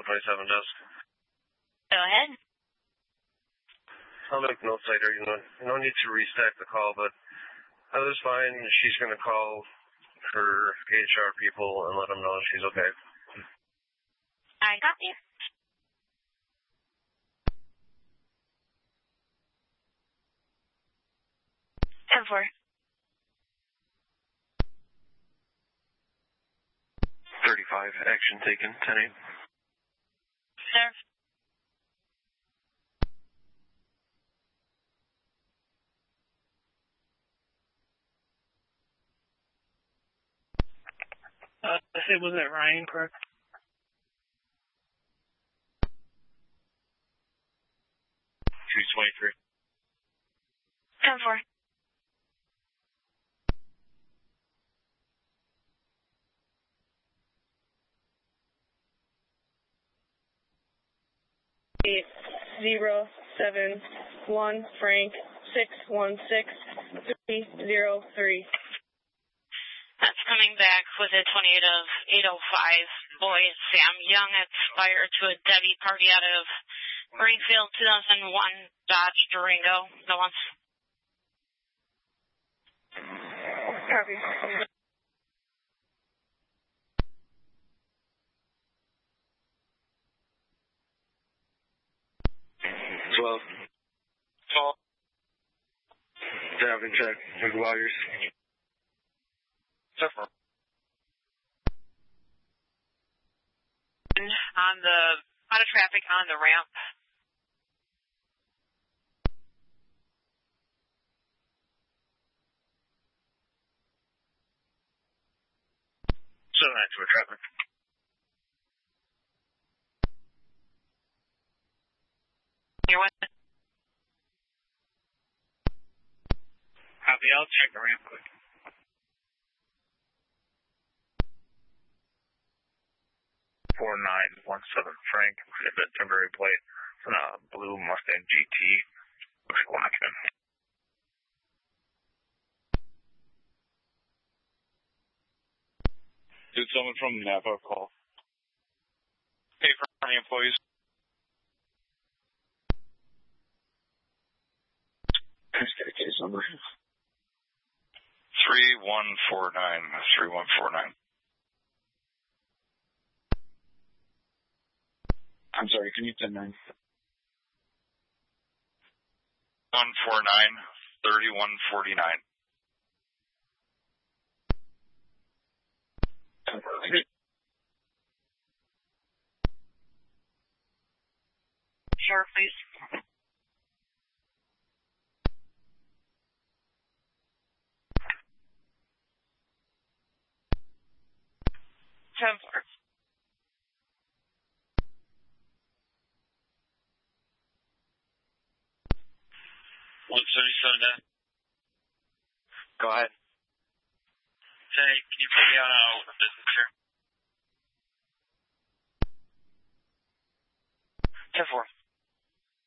27 desk. Go ahead. I'll make notes later. No need to restack the call, but I was fine. She's going to call her HR people and let them know she's okay. I got you. 10-4. 35, action taken, 10-8. Serve. Was that Ryan, correct? 223. 10-4. Eight 071 Frank 616 303. That's coming back with a 28 of 805. Boys, Sam Young expired to a Debbie party out of Greenfield 2001 Dodge Durango. No one's. Copy. 12. 12. Driving check. McGuire's. Suffer. On the out of traffic on the ramp. So that's for traffic. You're what? Copy. I'll check the ramp quick. 4917 Frank, exhibit temporary plate. It's on a blue Mustang GT. Looks like watchman. Dude, someone from Napa call. Hey, for any employees. Let's get a case number. 3149. 3149. I'm sorry, can you 10-9? 149, 3149. Sure, please. Trevor. Go ahead. Hey, can you put me on a business here? 10-4.